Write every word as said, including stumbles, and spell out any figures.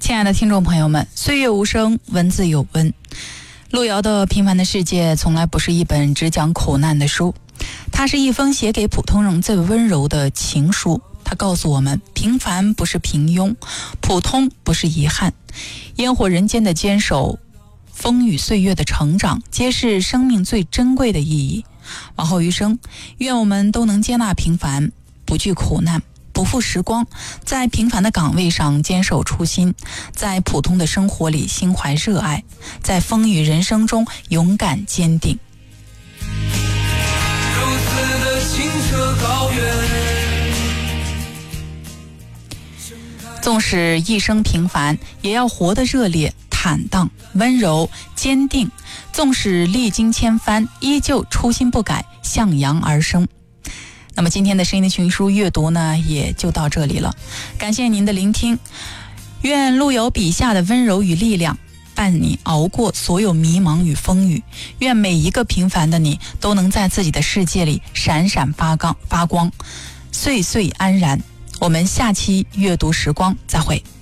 亲爱的听众朋友们，岁月无声，文字有温。路遥的《平凡的世界》从来不是一本只讲苦难的书，它是一封写给普通人最温柔的情书。它告诉我们，平凡不是平庸，普通不是遗憾，烟火人间的坚守，风雨岁月的成长，皆是生命最珍贵的意义。往后余生，愿我们都能接纳平凡，不惧苦难，不负时光，在平凡的岗位上坚守初心，在普通的生活里心怀热爱，在风雨人生中勇敢坚定。 如此的清澈高原， 纵使一生平凡，也要活得热烈、坦荡、温柔、坚定。纵使历经千帆，依旧初心不改，向阳而生。那么今天的声音的群书阅读呢，也就到这里了。感谢您的聆听，愿路遥笔下的温柔与力量伴你熬过所有迷茫与风雨。愿每一个平凡的你都能在自己的世界里闪闪发光，发光，岁岁安然。我们下期阅读时光再会。